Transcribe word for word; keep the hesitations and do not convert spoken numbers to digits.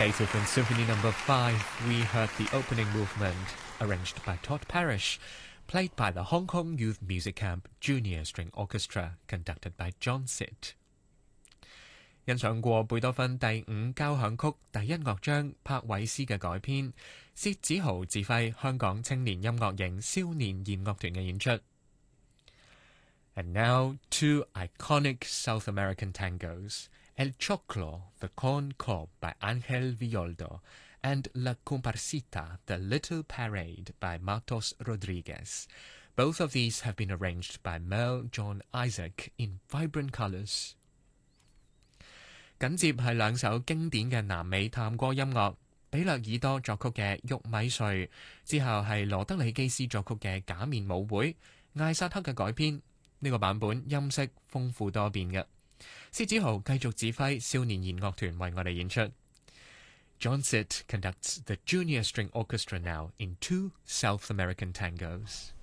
Beethoven Symphony Number Five. We heard the opening movement, arranged by Todd Parrish, played by the Hong Kong Youth Music Camp Junior String Orchestra, conducted by John Sitt。欣賞過貝多芬第五交響曲第一樂章柏韋斯嘅改編，薛子豪指揮香港青年音樂營少年弦樂團嘅演出。And now two iconic South American tangos, El Choclo, the Corn Cob by Ángel Villoldo, and La Comparsita, the Little Parade by Martos Rodriguez. Both of these have been arranged by Merle John Isaac in vibrant colours. 緊接係兩首經典嘅南美探戈音樂，比略爾多作曲嘅《玉米穗》，之後係羅德里基斯作曲嘅《假面舞會》，艾薩克嘅改編。呢個版本音色豐富多變嘅，薛子豪繼續指揮少年弦樂團為我哋演出。John Sitt conducts the Junior String Orchestra now in two South American tangos.